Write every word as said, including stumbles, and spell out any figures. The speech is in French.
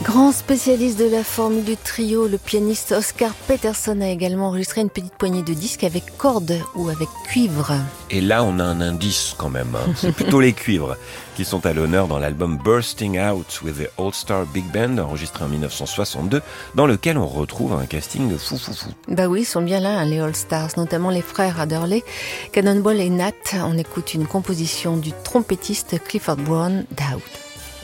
Grand spécialiste de la formule du trio, le pianiste Oscar Peterson a également enregistré une petite poignée de disques avec cordes ou avec cuivre. Et là, on a un indice quand même. Hein. C'est plutôt les cuivres qui sont à l'honneur dans l'album Bursting Out with the All Star Big Band, enregistré en dix-neuf cent soixante-deux, dans lequel on retrouve un casting de fou fou fou. Bah oui, ils sont bien là, hein, les All Stars, notamment les frères Adderley, Cannonball et Nat. On écoute une composition du trompettiste Clifford Brown Dowd.